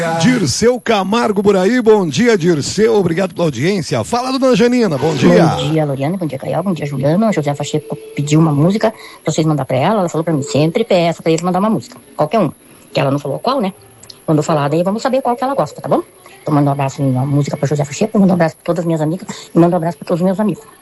Dirceu Camargo por aí, bom dia, Dirceu, obrigado pela audiência. Fala, dona Janina, bom dia. Bom dia, Loriane, bom dia, Caial, bom dia, Juliano. A Josefa Checo pediu uma música pra vocês mandar pra ela falou pra mim, sempre peça pra eles mandar uma música, qualquer um. Que ela não falou qual, né? Quando eu falar, daí vamos saber qual que ela gosta, tá bom? Então manda um abraço, uma música pra Josefa Checo, manda um abraço pra todas as minhas amigas e manda um abraço pra todos os meus amigos.